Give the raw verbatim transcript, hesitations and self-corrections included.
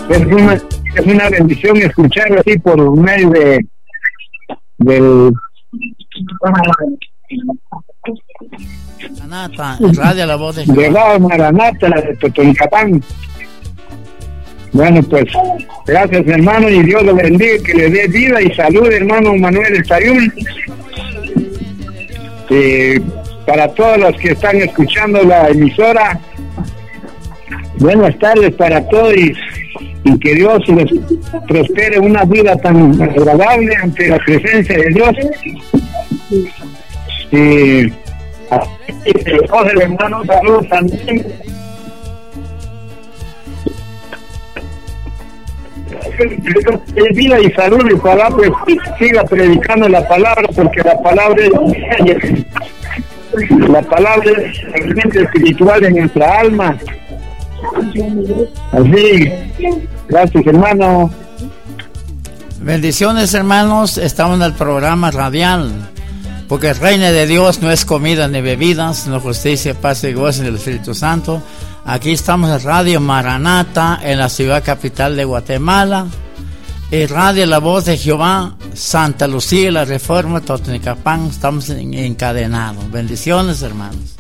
es una, es una bendición escucharlo así por medio de del Maranata, Radio La Voz de de Radio Maranata, la de Totonicapán. Bueno, pues gracias, hermano, y Dios lo bendiga, que le dé vida y salud, hermano Manuel Estayún. Y para todos los que están escuchando la emisora, buenas tardes para todos, y, y que Dios les prospere una vida tan agradable ante la presencia de Dios. Y así, el hermano, saludos también. De vida y salud, y ojalá pues siga predicando la palabra, porque la palabra es la palabra es alimento espiritual en nuestra alma. Así, gracias, hermano. Bendiciones, hermanos. Estamos en el programa radial, porque el reino de Dios no es comida ni bebidas, sino justicia, paz y gozo en el Espíritu Santo. Aquí estamos en Radio Maranata, en la ciudad capital de Guatemala, y Radio La Voz de Jehová, Santa Lucía, La Reforma, Totonicapán. Estamos encadenados. Bendiciones, hermanos.